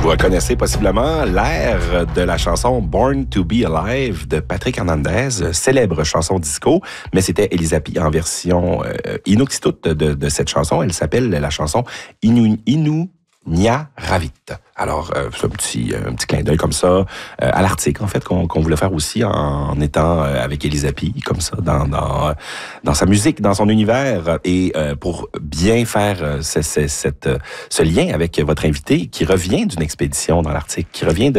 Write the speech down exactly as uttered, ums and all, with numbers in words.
Vous reconnaissez possiblement l'air de la chanson Born to be Alive de Patrick Hernandez, célèbre chanson disco, mais c'était Elisa Pi en version euh, inuktitut de, de cette chanson. Elle s'appelle la chanson Inu, Inu Nya Ravit. Alors, euh, c'est un petit, un petit clin d'œil comme ça euh, à l'article, en fait, qu'on, qu'on voulait faire aussi en, en étant euh, avec Elisa Pi, comme ça, dans, dans, dans sa musique, dans son univers. Et euh, pour bien faire euh, ce, ce, cette, ce lien avec votre invité, qui revient d'une expédition dans l'Arctique, qui revient de